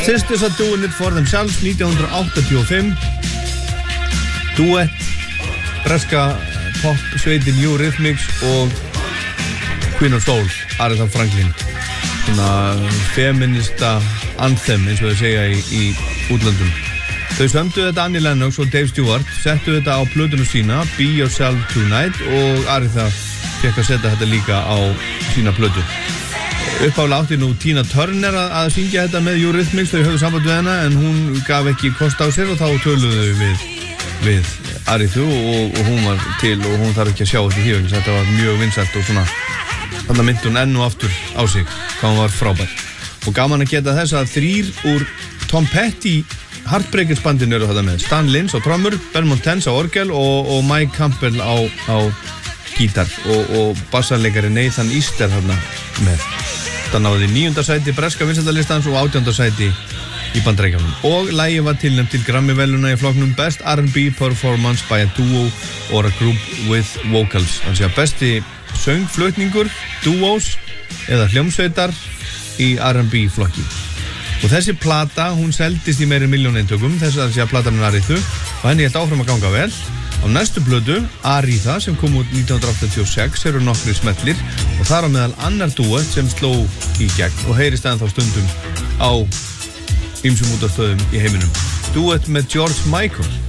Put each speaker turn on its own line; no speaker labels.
Sisters are doing it for themselves 1985. Duett, breska pop-sveitin Eurythmics og Queen of Soul, Aretha Franklin. Svona feminista anthem eins og þau segja í útlöndum. Þau sömdu þetta Annie Lennox og Dave Stewart, settu þetta á plötuna sína Be Yourself Tonight og Aretha fekk að setja þetta líka á sína plötu. Uppálega átti nú Tina Turner að syngja þetta með Eurythmics, þau höfðu samband við hana en hún gaf ekki kost á sér og þá töluðu þau við Arethu og hún var til og hún þarf ekki að sjá þetta í því vegna þetta var mjög vinsælt og svona þannig myndi hún enn og aftur á sig hvað hún var frábær. Og gaman að geta þess að 3 úr Tom Petty Heartbreakers bandinu eru þetta með Stan Lynch á trommur, Ben Montens á orgel og Mike Campbell á gítar og bassarleikari Nathan Easter þarna með. Það náði 9. sæti breska vinsældalistans og 18. sæti í Bandaríkjunum. Og lagið var tilnefnt til Grammy-verðlauna í flokknum Best R&B Performance by a Duo or a Group with Vocals. Þannig að besti söngflutningur, duos eða hljómsveitar í R&B flokki. Og þessi plata, hún seldist í meiri milljón eintökum, þess að platan er Arethu og henni hélt áfram að ganga vel. Á næstu plötu, Aretha, sem kom út 1986, eru nokkri smellir og þar á meðal annar duett sem sló í gegn og heyrist ennþá stundum á ýmsum útvarpsstöðvum í heiminum. Duett með George Michael.